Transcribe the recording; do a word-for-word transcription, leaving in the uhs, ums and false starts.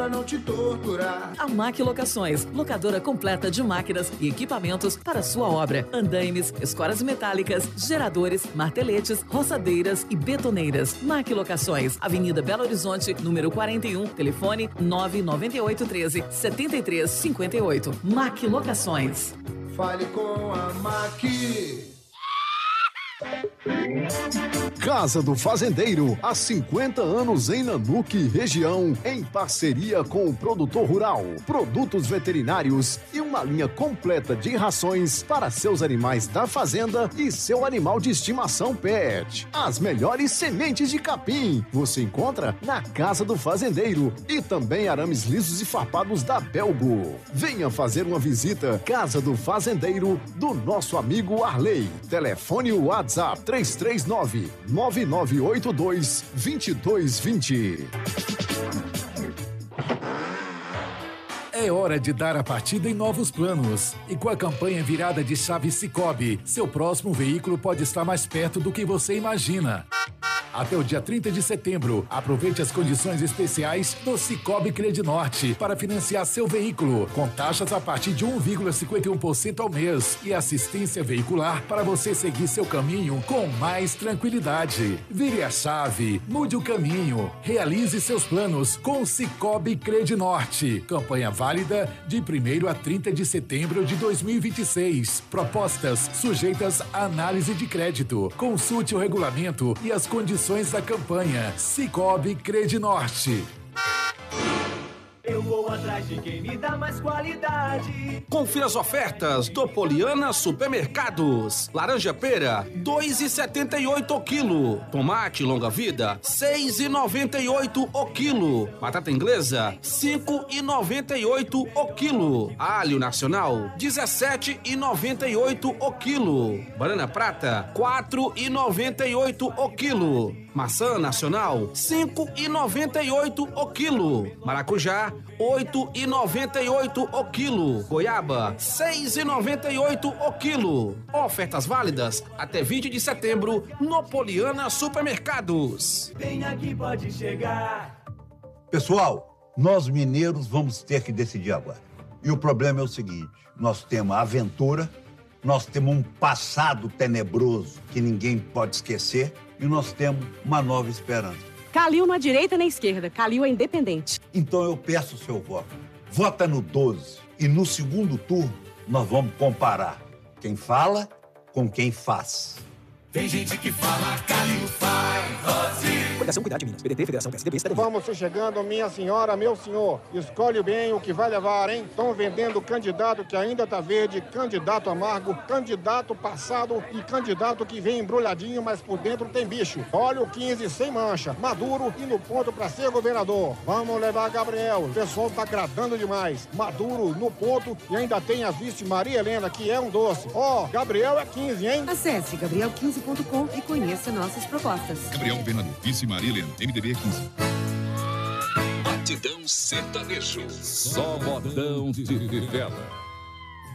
Pra não te torturar. A Mac Locações, locadora completa de máquinas e equipamentos para sua obra. Andaimes, escoras metálicas, geradores, marteletes, roçadeiras e betoneiras. Mac Locações, Avenida Belo Horizonte, número quarenta e um, telefone nove nove oito um três, sete três cinco oito. Mac Locações. Fale com a Mac. Casa do Fazendeiro, há cinquenta anos em Nanuque, região, em parceria com o produtor rural, produtos veterinários e uma linha completa de rações para seus animais da fazenda e seu animal de estimação pet. As melhores sementes de capim você encontra na Casa do Fazendeiro e também arames lisos e farpados da Belgo. Venha fazer uma visita. Casa do Fazendeiro, do nosso amigo Arley. Telefone WhatsApp três três nove, nove nove oito dois, dois dois dois zero. É hora de dar a partida em novos planos. E com a campanha virada de chave Sicoob, seu próximo veículo pode estar mais perto do que você imagina. Até o dia trinta de setembro, aproveite as condições especiais do Sicoob Credinorte para financiar seu veículo, com taxas a partir de um vírgula cinquenta e um por cento ao mês e assistência veicular para você seguir seu caminho com mais tranquilidade. Vire a chave, mude o caminho, realize seus planos com o Sicoob Credinorte. Campanha válida de primeiro a trinta de setembro de dois mil e vinte e seis. Propostas sujeitas à análise de crédito. Consulte o regulamento e as condições da campanha. Sicoob Credinorte. Eu vou atrás de quem me dá mais qualidade. Confira as ofertas do Poliana Supermercados. Laranja pera, dois e setenta e oito o quilo. Tomate longa vida, seis e noventa e oito o quilo. Batata inglesa, cinco e noventa e oito o quilo. Alho nacional, dezessete e noventa e oito o quilo. Banana prata, quatro e noventa e oito o quilo. Maçã nacional, cinco e noventa e oito o quilo. Maracujá, oito e noventa e oito o quilo. Goiaba, seis e noventa e oito o quilo. Ofertas válidas até vinte de setembro no Poliana Supermercados. Vem aqui, pode chegar. Pessoal, nós mineiros vamos ter que decidir agora. E o problema é o seguinte, nós temos a aventura, nós temos um passado tenebroso que ninguém pode esquecer e nós temos uma nova esperança. Calil não é direita nem esquerda, Calil é independente. Então eu peço o seu voto. Vota no doze e no segundo turno nós vamos comparar quem fala com quem faz. Tem gente que fala, Calil faz, Rosi. Coligação Cuidar de Minas, P D T, Federação P S D B, Cidadania. Vamos chegando, minha senhora, meu senhor. Escolhe bem o que vai levar, hein? Estão vendendo candidato que ainda tá verde, candidato amargo, candidato passado e candidato que vem embrulhadinho, mas por dentro tem bicho. Olha o quinze sem mancha, maduro e no ponto pra ser governador. Vamos levar Gabriel, o pessoal tá agradando demais. Maduro no ponto e ainda tem a vice Maria Helena, que é um doce. Ó, oh, Gabriel é quinze, hein? Acesse gabriel quinze ponto com e conheça nossas propostas. Gabriel Governador, vice Maria Helena, M D B quinze. Batidão sertanejo. Só modão de fivela.